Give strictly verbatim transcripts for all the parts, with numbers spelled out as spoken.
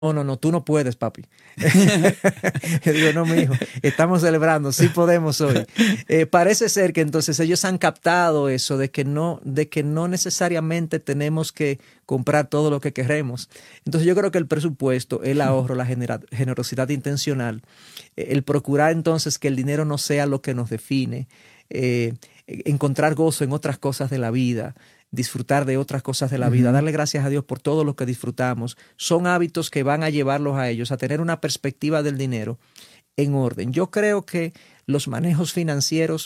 No, no, no, tú no puedes, papi. Yo digo, no, mi hijo, estamos celebrando, sí podemos hoy. Eh, parece ser que entonces ellos han captado eso de que no, de que no necesariamente tenemos que comprar todo lo que queremos. Entonces yo creo que el presupuesto, el ahorro, la genera- generosidad intencional, eh, el procurar entonces que el dinero no sea lo que nos define, eh, encontrar gozo en otras cosas de la vida, disfrutar de otras cosas de la vida, Ujú. darle gracias a Dios por todo lo que disfrutamos, son hábitos que van a llevarlos a ellos a tener una perspectiva del dinero en orden. Yo creo que los manejos financieros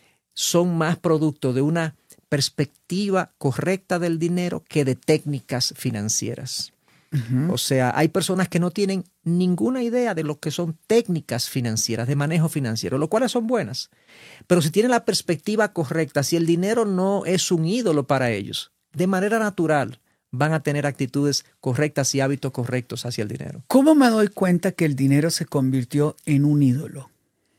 son más producto de una perspectiva correcta del dinero que de técnicas financieras. Ujú. O sea, hay personas que no tienen ninguna idea de lo que son técnicas financieras, de manejo financiero, lo cuales son buenas. Pero si tienen la perspectiva correcta, si el dinero no es un ídolo para ellos, de manera natural van a tener actitudes correctas y hábitos correctos hacia el dinero. ¿Cómo me doy cuenta que el dinero se convirtió en un ídolo?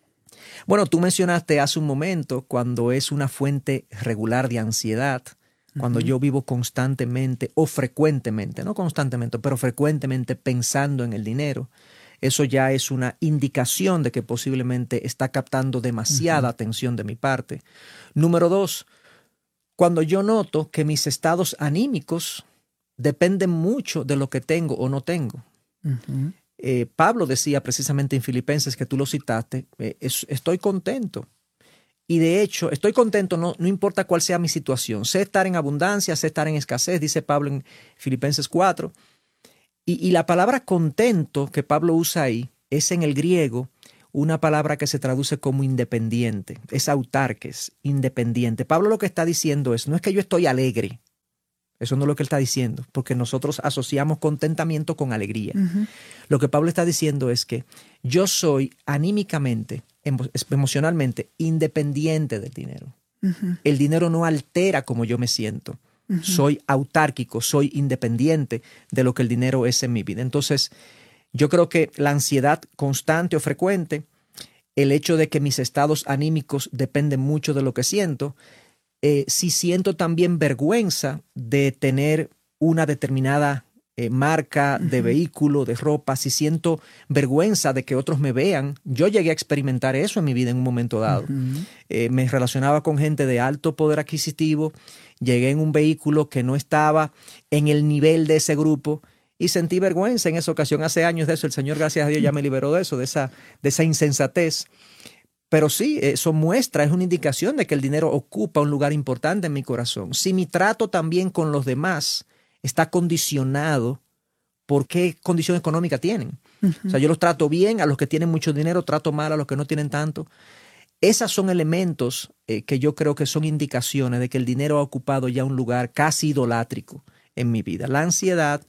Bueno, tú mencionaste hace un momento cuando es una fuente regular de ansiedad, cuando Ujú. yo vivo constantemente o frecuentemente, no constantemente, pero frecuentemente pensando en el dinero. Eso ya es una indicación de que posiblemente está captando demasiada Ujú. atención de mi parte. Número dos, cuando yo noto que mis estados anímicos dependen mucho de lo que tengo o no tengo. Ujú. Eh, Pablo decía precisamente en Filipenses, que tú lo citaste, eh, es- estoy contento. Y de hecho, estoy contento, no, no importa cuál sea mi situación. Sé estar en abundancia, sé estar en escasez, dice Pablo en Filipenses cuatro. Y, y la palabra contento que Pablo usa ahí es en el griego una palabra que se traduce como independiente. Es autarques, independiente. Pablo lo que está diciendo es, no es que yo estoy alegre. Eso no es lo que él está diciendo, porque nosotros asociamos contentamiento con alegría. Ujú. Lo que Pablo está diciendo es que yo soy anímicamente, emo- emocionalmente, independiente del dinero. Ujú. El dinero no altera como yo me siento. Ujú. Soy autárquico, soy independiente de lo que el dinero es en mi vida. Entonces, yo creo que la ansiedad constante o frecuente, el hecho de que mis estados anímicos dependen mucho de lo que siento, eh, si siento también vergüenza de tener una determinada eh, marca de Ujú. vehículo, de ropa, si siento vergüenza de que otros me vean, yo llegué a experimentar eso en mi vida en un momento dado. Ujú. Eh, me relacionaba con gente de alto poder adquisitivo, llegué en un vehículo que no estaba en el nivel de ese grupo y sentí vergüenza en esa ocasión. Hace años de eso, el Señor, gracias a Dios, ya me liberó de eso, de esa, de esa insensatez. Pero sí, eso muestra, es una indicación de que el dinero ocupa un lugar importante en mi corazón. Si mi trato también con los demás está condicionado por qué condición económica tienen. O sea, Ujú. yo los trato bien, a los que tienen mucho dinero, trato mal a los que no tienen tanto. Esos son elementos eh, que yo creo que son indicaciones de que el dinero ha ocupado ya un lugar casi idolátrico en mi vida. La ansiedad,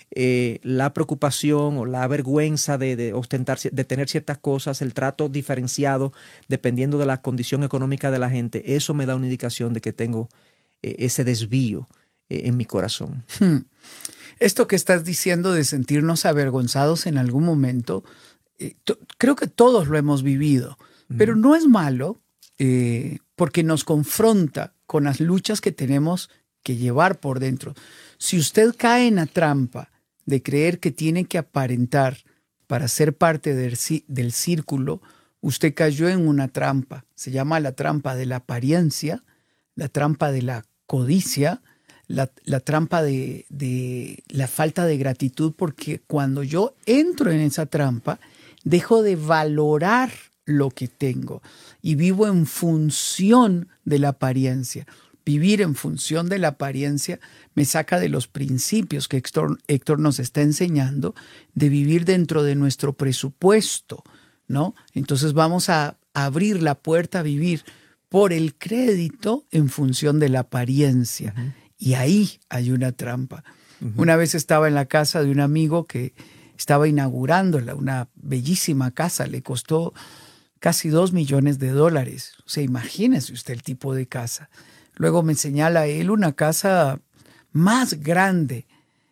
eh, la preocupación o la vergüenza de, de ostentar, de tener ciertas cosas, el trato diferenciado dependiendo de la condición económica de la gente, eso me da una indicación de que tengo eh, ese desvío eh, en mi corazón. Hmm. Esto que estás diciendo de sentirnos avergonzados en algún momento, eh, to- creo que todos lo hemos vivido, pero Ujú. no es malo eh, porque nos confronta con las luchas que tenemos que llevar por dentro. Si usted cae en la trampa de creer que tiene que aparentar para ser parte del, ci- del círculo, usted cayó en una trampa. Se llama la trampa de la apariencia, la trampa de la codicia, la, la trampa de, de la falta de gratitud, porque cuando yo entro en esa trampa, dejo de valorar lo que tengo y vivo en función de la apariencia. Vivir en función de la apariencia me saca de los principios que Héctor, Héctor nos está enseñando de vivir dentro de nuestro presupuesto, ¿no? Entonces vamos a abrir la puerta a vivir por el crédito en función de la apariencia. Ujú. Y ahí hay una trampa. Ujú. Una vez estaba en la casa de un amigo que estaba inaugurándola, una bellísima casa, le costó casi dos millones de dólares. O sea, imagínese usted el tipo de casa. Luego me señala él una casa más grande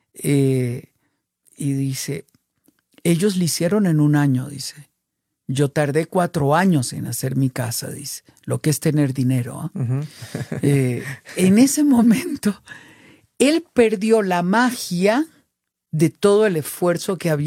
eh, y dice, ellos la hicieron en un año, dice. Yo tardé cuatro años en hacer mi casa, dice. Lo que es tener dinero. ¿eh? Ujú. Eh, en ese momento, él perdió la magia de todo el esfuerzo que había